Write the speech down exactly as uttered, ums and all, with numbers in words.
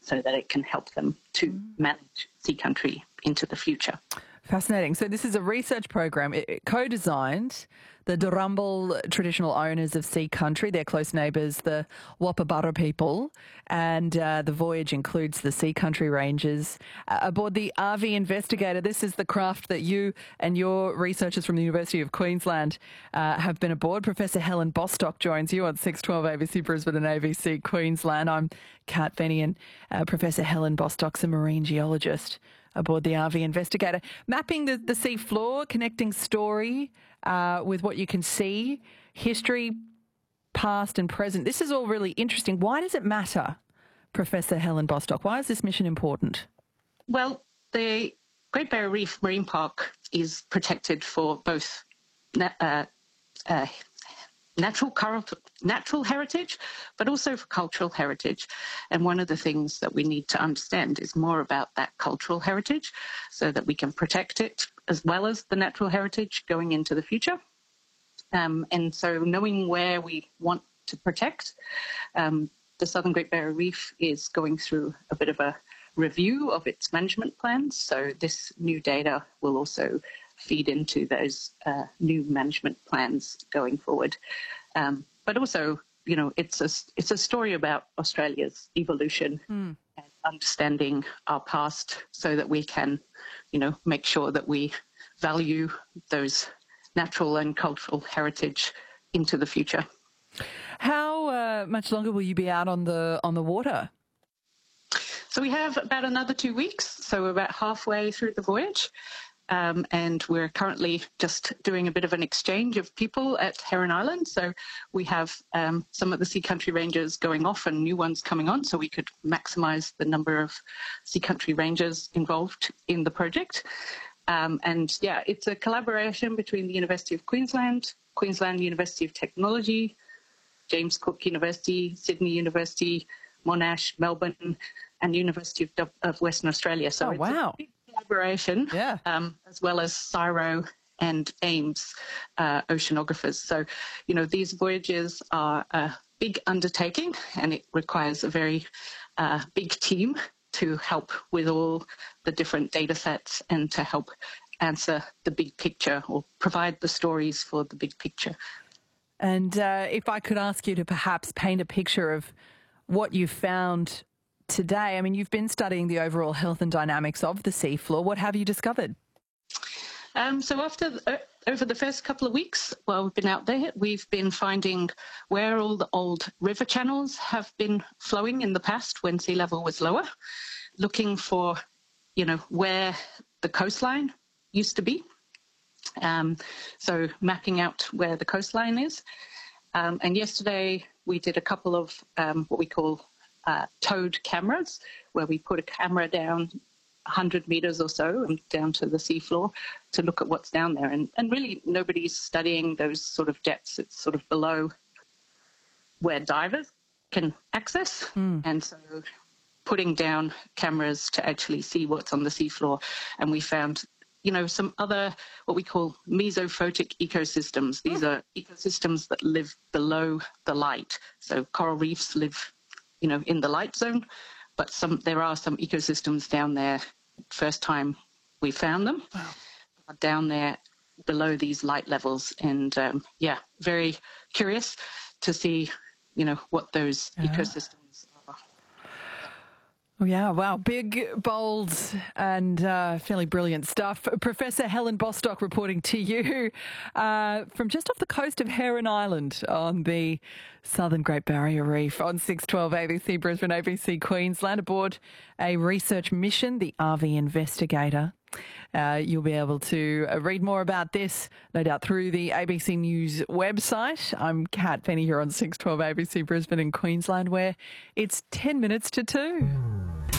so that it can help them to mm. manage sea country into the future. Fascinating. So this is a research program it co-designed the Darumbal traditional owners of sea country, their close neighbours, the Wapabara people, and uh, the voyage includes the sea country rangers. Uh, aboard the R V Investigator, this is the craft that you and your researchers from the University of Queensland uh, have been aboard. Professor Helen Bostock joins you on six twelve A B C Brisbane and A B C Queensland. I'm Kat Fenny, and uh, Professor Helen Bostock's a marine geologist aboard the R V Investigator, mapping the, the sea floor, connecting story uh, with what you can see, history, past and present. This is all really interesting. Why does it matter, Professor Helen Bostock? Why is this mission important? Well, the Great Barrier Reef Marine Park is protected for both na- uh, uh, natural natural heritage, but also for cultural heritage. And one of the things that we need to understand is more about that cultural heritage so that we can protect it as well as the natural heritage going into the future. Um, and so knowing where we want to protect, um, the Southern Great Barrier Reef is going through a bit of a review of its management plans. So this new data will also feed into those uh, new management plans going forward. Um, but also, you know, it's a, it's a story about Australia's evolution mm. and understanding our past so that we can, you know, make sure that we value those natural and cultural heritage into the future. How uh, much longer will you be out on the on the water? So we have about another two weeks. So we're about halfway through the voyage. Um, and we're currently just doing a bit of an exchange of people at Heron Island. So we have um, some of the Sea Country Rangers going off and new ones coming on, so we could maximise the number of Sea Country Rangers involved in the project. Um, and yeah, it's a collaboration between the University of Queensland, Queensland University of Technology, James Cook University, Sydney University, Monash, Melbourne, and University of, of Western Australia. So oh, it's wow. a big collaboration, yeah. um, as well as CSIRO and AIMS uh, oceanographers. So, you know, these voyages are a big undertaking, and it requires a very uh, big team to help with all the different data sets and to help answer the big picture or provide the stories for the big picture. And uh, if I could ask you to perhaps paint a picture of what you found today. I mean, you've been studying the overall health and dynamics of the seafloor. What have you discovered? Um, so after uh, over the first couple of weeks, while we've been out there, we've been finding where all the old river channels have been flowing in the past when sea level was lower, looking for, you know, where the coastline used to be. Um, so mapping out where the coastline is. Um, and yesterday we did a couple of um, what we call Uh, towed cameras, where we put a camera down one hundred metres or so and down to the seafloor to look at what's down there. And, and really nobody's studying those sort of depths. It's sort of below where divers can access. Mm. And so putting down cameras to actually see what's on the seafloor. And we found, you know, some other what we call mesophotic ecosystems. These mm. are ecosystems that live below the light. So coral reefs live, you know, in the light zone, but some there are some ecosystems down there. First time we found them, wow. down there below these light levels, and um, yeah, very curious to see, you know, what those yeah. ecosystems are. Oh, yeah, wow. Big, bold and uh, fairly brilliant stuff. Professor Helen Bostock reporting to you uh, from just off the coast of Heron Island on the Southern Great Barrier Reef on six twelve A B C Brisbane, A B C Queensland, aboard a research mission, the R V Investigator. Uh, you'll be able to read more about this, no doubt, through the A B C News website. I'm Kat Fenny here on six twelve A B C Brisbane in Queensland, where it's ten minutes to two.